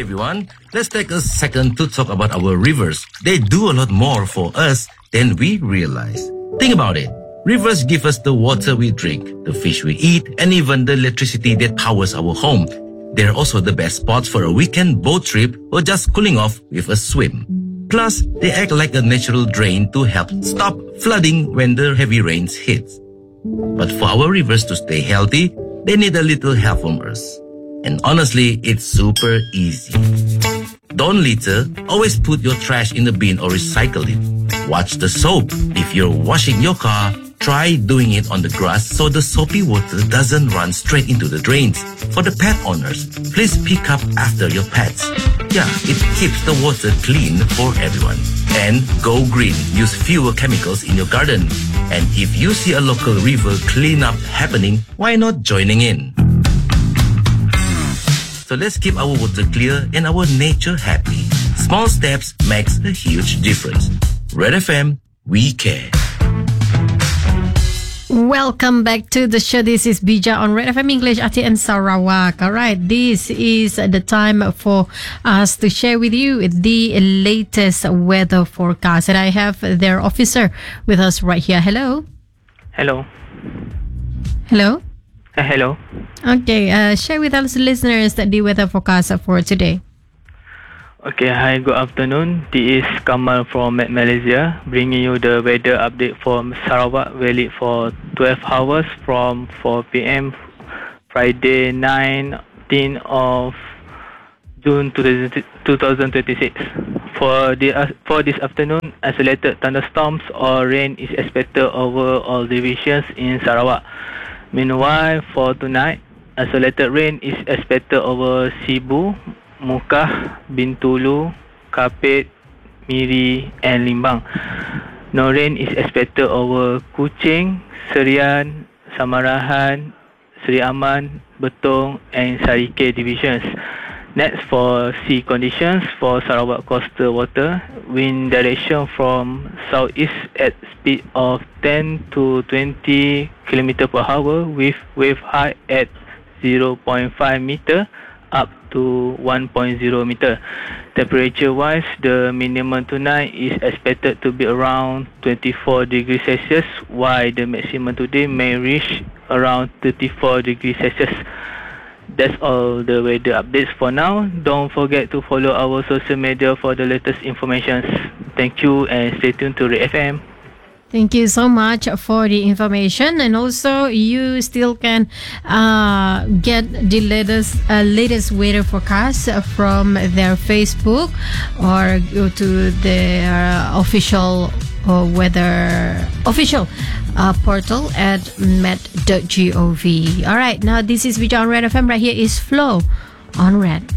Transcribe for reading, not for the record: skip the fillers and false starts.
everyone. Let's take a second to talk about our rivers. They do a lot more for us than we realize. Think about it. Rivers give us the water we drink, the fish we eat, and even the electricity that powers our home. They're also the best spots for a weekend boat trip or just cooling off with a swim. Plus, they act like a natural drain to help stop flooding when the heavy rains hit. But for our rivers to stay healthy, they need a little help from us. And honestly, it's super easy. Don't litter. Always put your trash in the bin or recycle it. Watch the soap. If you're washing your car, try doing it on the grass so the soapy water doesn't run straight into the drains. For the pet owners, please pick up after your pets. Yeah, it keeps the water clean for everyone. And go green. Use fewer chemicals in your garden. And if you see a local river cleanup happening, why not joining in? So let's keep our water clear and our nature happy. Small steps makes a huge difference. Red FM, we care. Welcome back to the show. This is Bija on Red FM English, ATN Sarawak. All right, this is the time for us to share with you the latest weather forecast. And I have their officer with us right here. Hello. Hello. Hello. Hello. Okay, share with us listeners the weather forecast for today. Okay, hi, good afternoon. This is Kamal from Malaysia, bringing you the weather update from Sarawak, valid for 12 hours from 4 p.m. Friday, 19th of June 2026. For this afternoon, isolated thunderstorms or rain is expected over all divisions in Sarawak. Meanwhile, for tonight, isolated rain is expected over Sibu, Mukah, Bintulu, Kapit, Miri and Limbang. No rain is expected over Kuching, Serian, Samarahan, Seri Aman, Betong and Sarike divisions. Next, for sea conditions for Sarawak coastal water, wind direction from southeast at speed of 10 to 20 km per hour with wave height at 0.5 meter up to 1.0 meter. Temperature wise, the minimum tonight is expected to be around 24 degrees Celsius, while the maximum today may reach around 34 degrees Celsius. That's all the weather updates for now. Don't forget to follow our social media for the latest information. Thank you and stay tuned to Red FM. Thank you so much for the information, and also you still can get the latest weather forecast from their Facebook or go to their official portal at met.gov. All right, now this is Vijay on Red FM. Right here is Flow on Red.